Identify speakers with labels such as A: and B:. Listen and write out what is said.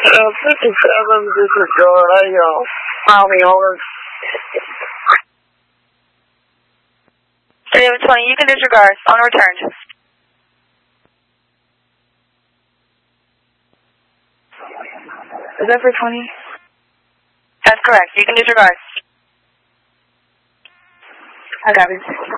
A: 57, disregard. File me over.
B: 320, you can disregard. On return.
C: Is that for 20?
B: That's correct. You can disregard.
C: I got it.